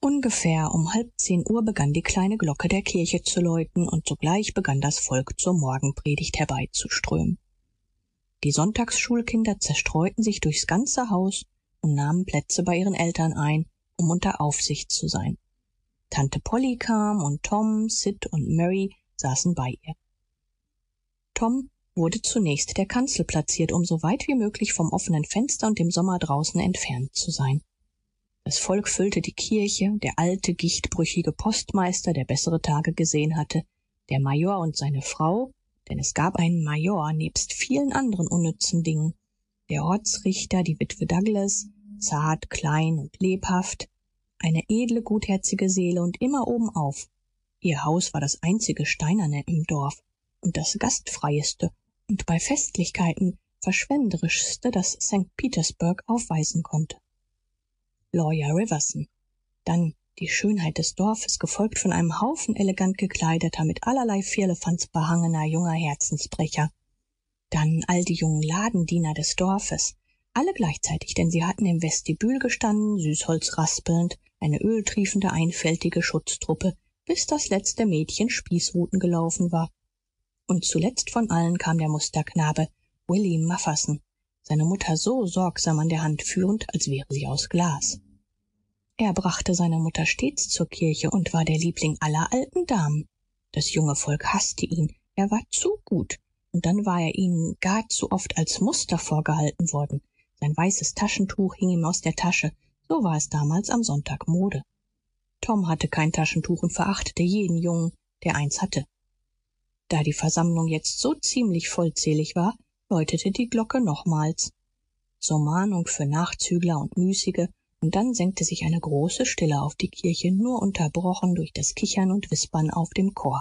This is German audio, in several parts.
Ungefähr um 9:30 begann die kleine Glocke der Kirche zu läuten, und sogleich begann das Volk zur Morgenpredigt herbeizuströmen. Die Sonntagsschulkinder zerstreuten sich durchs ganze Haus und nahmen Plätze bei ihren Eltern ein, um unter Aufsicht zu sein. Tante Polly kam und Tom, Sid und Mary saßen bei ihr. Tom wurde zunächst der Kanzel platziert, um so weit wie möglich vom offenen Fenster und dem Sommer draußen entfernt zu sein. Das Volk füllte die Kirche, der alte, gichtbrüchige Postmeister, der bessere Tage gesehen hatte, der Major und seine Frau, denn es gab einen Major nebst vielen anderen unnützen Dingen, der Ortsrichter, die Witwe Douglas, zart, klein und lebhaft, eine edle, gutherzige Seele und immer obenauf. Ihr Haus war das einzige steinerne im Dorf und das gastfreieste und bei Festlichkeiten verschwenderischste, das St. Petersburg aufweisen konnte. Lawyer Riverson, dann die Schönheit des Dorfes, gefolgt von einem Haufen elegant gekleideter, mit allerlei Firlefanz behangener junger Herzensbrecher, dann all die jungen Ladendiener des Dorfes, alle gleichzeitig, denn sie hatten im Vestibül gestanden, Süßholz raspelnd, eine öltriefende, einfältige Schutztruppe, bis das letzte Mädchen Spießruten gelaufen war. Und zuletzt von allen kam der Musterknabe, Willie Mufferson, seine Mutter so sorgsam an der Hand führend, als wäre sie aus Glas. Er brachte seine Mutter stets zur Kirche und war der Liebling aller alten Damen. Das junge Volk hasste ihn, er war zu gut, und dann war er ihnen gar zu oft als Muster vorgehalten worden. Sein weißes Taschentuch hing ihm aus der Tasche, so war es damals am Sonntag Mode. Tom hatte kein Taschentuch und verachtete jeden Jungen, der eins hatte. Da die Versammlung jetzt so ziemlich vollzählig war, läutete die Glocke nochmals, zur Mahnung für Nachzügler und Müßige, und dann senkte sich eine große Stille auf die Kirche, nur unterbrochen durch das Kichern und Wispern auf dem Chor.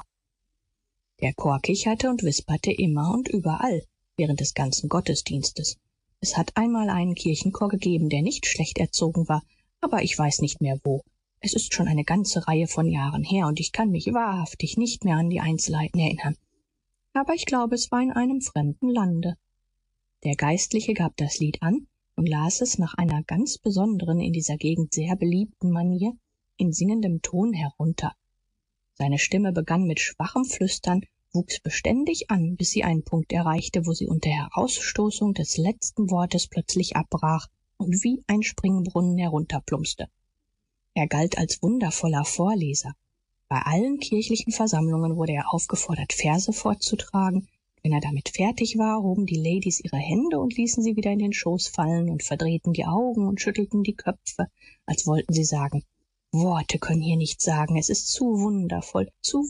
Der Chor kicherte und wisperte immer und überall, während des ganzen Gottesdienstes. Es hat einmal einen Kirchenchor gegeben, der nicht schlecht erzogen war, aber ich weiß nicht mehr wo. Es ist schon eine ganze Reihe von Jahren her, und ich kann mich wahrhaftig nicht mehr an die Einzelheiten erinnern. Aber ich glaube, es war in einem fremden Lande. Der Geistliche gab das Lied an und las es nach einer ganz besonderen, in dieser Gegend sehr beliebten Manier in singendem Ton herunter. Seine Stimme begann mit schwachem Flüstern, wuchs beständig an, bis sie einen Punkt erreichte, wo sie unter Herausstoßung des letzten Wortes plötzlich abbrach und wie ein Springbrunnen herunterplumpste. Er galt als wundervoller Vorleser. Bei allen kirchlichen Versammlungen wurde er aufgefordert, Verse vorzutragen. Wenn er damit fertig war, hoben die Ladies ihre Hände und ließen sie wieder in den Schoß fallen und verdrehten die Augen und schüttelten die Köpfe, als wollten sie sagen, Worte können hier nichts sagen, es ist zu wundervoll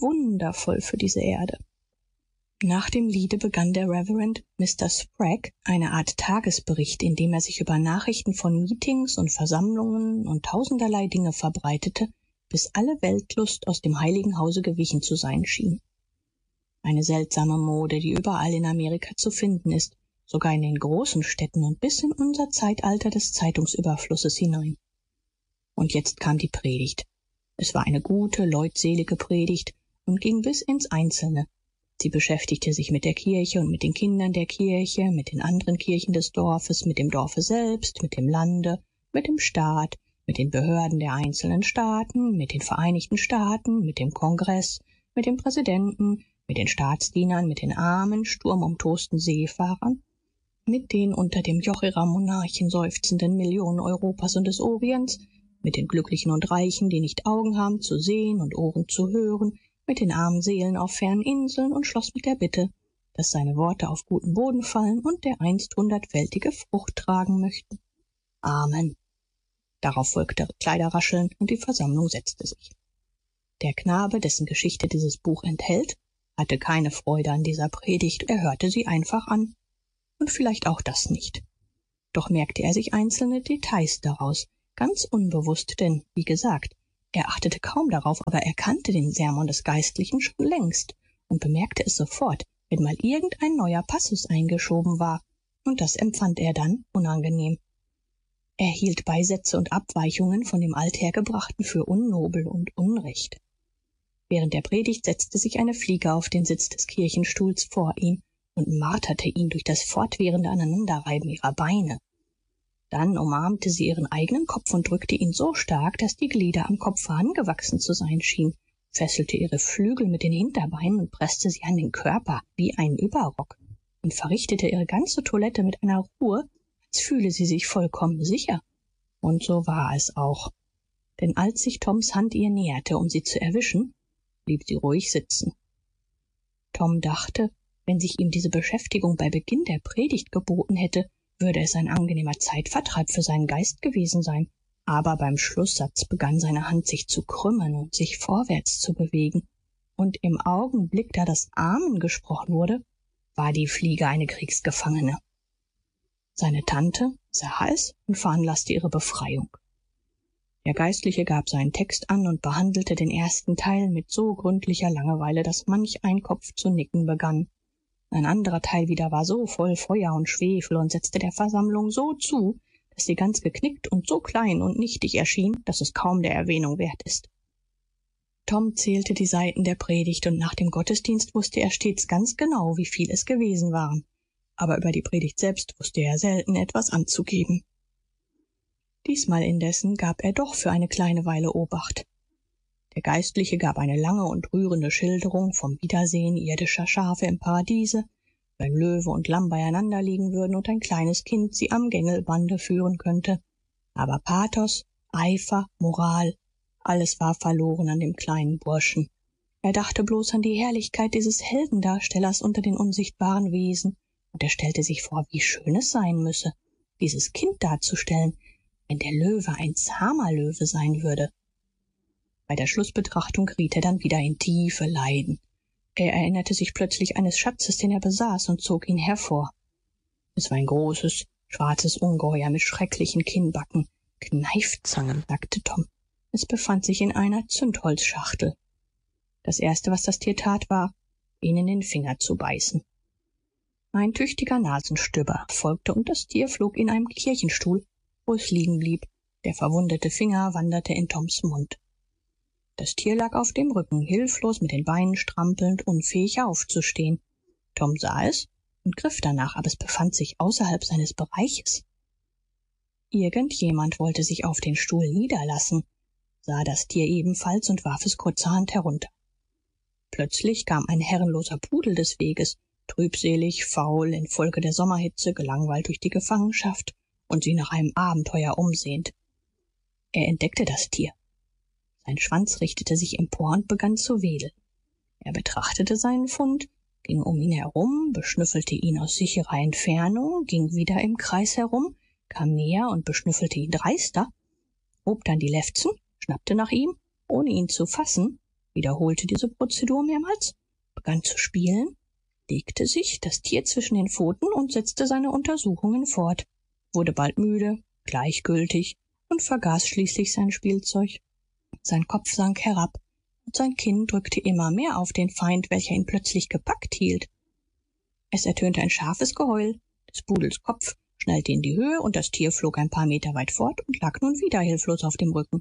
für diese Erde. Nach dem Liede begann der Reverend Mr. Sprague eine Art Tagesbericht, in dem er sich über Nachrichten von Meetings und Versammlungen und tausenderlei Dinge verbreitete, bis alle Weltlust aus dem heiligen Hause gewichen zu sein schien. Eine seltsame Mode, die überall in Amerika zu finden ist, sogar in den großen Städten und bis in unser Zeitalter des Zeitungsüberflusses hinein. Und jetzt kam die Predigt. Es war eine gute, leutselige Predigt und ging bis ins Einzelne. Sie beschäftigte sich mit der Kirche und mit den Kindern der Kirche, mit den anderen Kirchen des Dorfes, mit dem Dorfe selbst, mit dem Lande, mit dem Staat, mit den Behörden der einzelnen Staaten, mit den Vereinigten Staaten, mit dem Kongress, mit dem Präsidenten, mit den Staatsdienern, mit den armen, sturmumtosten Seefahrern, mit den unter dem Joch ihrer Monarchen seufzenden Millionen Europas und des Orients, mit den Glücklichen und Reichen, die nicht Augen haben zu sehen und Ohren zu hören, mit den armen Seelen auf fernen Inseln, und schloss mit der Bitte, dass seine Worte auf guten Boden fallen und dereinst 100-fältige Frucht tragen möchten. Amen. Darauf folgte Kleiderrascheln und die Versammlung setzte sich. Der Knabe, dessen Geschichte dieses Buch enthält, hatte keine Freude an dieser Predigt, er hörte sie einfach an. Und vielleicht auch das nicht. Doch merkte er sich einzelne Details daraus, ganz unbewusst, denn, wie gesagt, er achtete kaum darauf, aber er kannte den Sermon des Geistlichen schon längst und bemerkte es sofort, wenn mal irgendein neuer Passus eingeschoben war, und das empfand er dann unangenehm. Er hielt Beisätze und Abweichungen von dem Althergebrachten für unnobel und unrecht. Während der Predigt setzte sich eine Fliege auf den Sitz des Kirchenstuhls vor ihn und marterte ihn durch das fortwährende Aneinanderreiben ihrer Beine. Dann umarmte sie ihren eigenen Kopf und drückte ihn so stark, dass die Glieder am Kopf herangewachsen zu sein schienen, fesselte ihre Flügel mit den Hinterbeinen und presste sie an den Körper wie einen Überrock und verrichtete ihre ganze Toilette mit einer Ruhe, als fühle sie sich vollkommen sicher. Und so war es auch. Denn als sich Toms Hand ihr näherte, um sie zu erwischen, blieb sie ruhig sitzen. Tom dachte, wenn sich ihm diese Beschäftigung bei Beginn der Predigt geboten hätte, würde es ein angenehmer Zeitvertreib für seinen Geist gewesen sein. Aber beim Schlusssatz begann seine Hand sich zu krümmen und sich vorwärts zu bewegen. Und im Augenblick, da das Amen gesprochen wurde, war die Fliege eine Kriegsgefangene. Seine Tante sah es und veranlasste ihre Befreiung. Der Geistliche gab seinen Text an und behandelte den ersten Teil mit so gründlicher Langeweile, dass manch ein Kopf zu nicken begann. Ein anderer Teil wieder war so voll Feuer und Schwefel und setzte der Versammlung so zu, dass sie ganz geknickt und so klein und nichtig erschien, dass es kaum der Erwähnung wert ist. Tom zählte die Seiten der Predigt und nach dem Gottesdienst wusste er stets ganz genau, wie viel es gewesen waren. Aber über die Predigt selbst wusste er selten etwas anzugeben. Diesmal indessen gab er doch für eine kleine Weile Obacht. Der Geistliche gab eine lange und rührende Schilderung vom Wiedersehen irdischer Schafe im Paradiese, wenn Löwe und Lamm beieinander liegen würden und ein kleines Kind sie am Gängelbande führen könnte. Aber Pathos, Eifer, Moral, alles war verloren an dem kleinen Burschen. Er dachte bloß an die Herrlichkeit dieses Heldendarstellers unter den unsichtbaren Wesen, und er stellte sich vor, wie schön es sein müsse, dieses Kind darzustellen, wenn der Löwe ein zahmer Löwe sein würde. Bei der Schlussbetrachtung geriet er dann wieder in tiefe Leiden. Er erinnerte sich plötzlich eines Schatzes, den er besaß, und zog ihn hervor. Es war ein großes, schwarzes Ungeheuer mit schrecklichen Kinnbacken. Kneifzangen, sagte Tom. Es befand sich in einer Zündholzschachtel. Das Erste, was das Tier tat, war, ihn in den Finger zu beißen. Ein tüchtiger Nasenstüber folgte, und das Tier flog in einem Kirchenstuhl, wo es liegen blieb. Der verwundete Finger wanderte in Toms Mund. Das Tier lag auf dem Rücken, hilflos mit den Beinen strampelnd, unfähig aufzustehen. Tom sah es und griff danach, aber es befand sich außerhalb seines Bereiches. Irgendjemand wollte sich auf den Stuhl niederlassen, sah das Tier ebenfalls und warf es kurzerhand herunter. Plötzlich kam ein herrenloser Pudel des Weges, trübselig, faul, infolge der Sommerhitze, gelangweilt durch die Gefangenschaft und sich nach einem Abenteuer umsehend. Er entdeckte das Tier. Sein Schwanz richtete sich empor und begann zu wedeln. Er betrachtete seinen Fund, ging um ihn herum, beschnüffelte ihn aus sicherer Entfernung, ging wieder im Kreis herum, kam näher und beschnüffelte ihn dreister, hob dann die Lefzen, schnappte nach ihm, ohne ihn zu fassen, wiederholte diese Prozedur mehrmals, begann zu spielen, legte sich das Tier zwischen den Pfoten und setzte seine Untersuchungen fort, wurde bald müde, gleichgültig und vergaß schließlich sein Spielzeug. Sein Kopf sank herab, und sein Kinn drückte immer mehr auf den Feind, welcher ihn plötzlich gepackt hielt. Es ertönte ein scharfes Geheul, des Pudels Kopf schnellte in die Höhe, und das Tier flog ein paar Meter weit fort und lag nun wieder hilflos auf dem Rücken.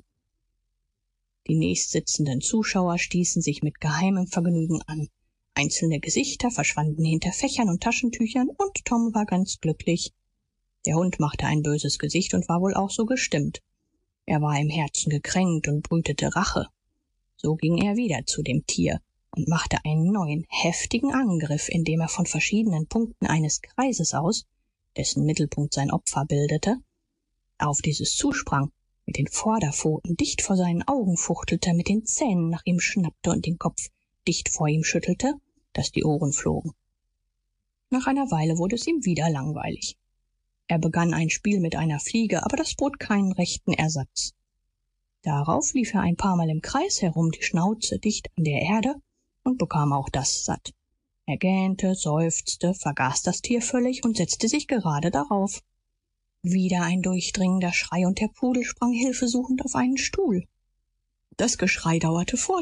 Die nächstsitzenden Zuschauer stießen sich mit geheimem Vergnügen an. Einzelne Gesichter verschwanden hinter Fächern und Taschentüchern, und Tom war ganz glücklich. Der Hund machte ein böses Gesicht und war wohl auch so gestimmt. Er war im Herzen gekränkt und brütete Rache. So ging er wieder zu dem Tier und machte einen neuen, heftigen Angriff, indem er von verschiedenen Punkten eines Kreises aus, dessen Mittelpunkt sein Opfer bildete, auf dieses zusprang, mit den Vorderpfoten dicht vor seinen Augen fuchtelte, mit den Zähnen nach ihm schnappte und den Kopf dicht vor ihm schüttelte, dass die Ohren flogen. Nach einer Weile wurde es ihm wieder langweilig. Er begann ein Spiel mit einer Fliege, aber das bot keinen rechten Ersatz. Darauf lief er ein paar Mal im Kreis herum, die Schnauze dicht an der Erde, und bekam auch das satt. Er gähnte, seufzte, vergaß das Tier völlig und setzte sich gerade darauf. Wieder ein durchdringender Schrei, und der Pudel sprang hilfesuchend auf einen Stuhl. Das Geschrei dauerte fort,